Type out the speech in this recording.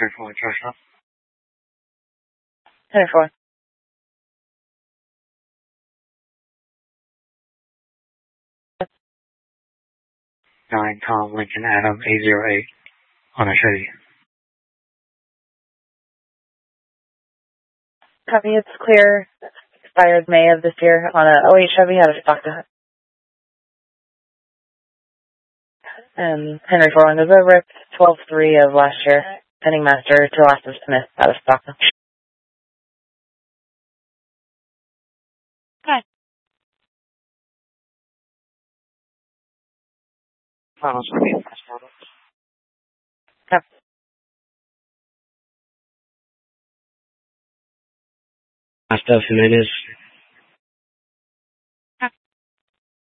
10-4, Joshua. 10-4. 9, Tom, Lincoln, Adam, 808 on a Chevy. Copy, it's clear. Expired May of this year on a 08 Chevy out of Stockton. And Henry 4-1 goes over it. 12-3 of last year. Pending master to Austin Smith out of Stockton. Hi. Final speed, passport. Copy. My stuff, and it is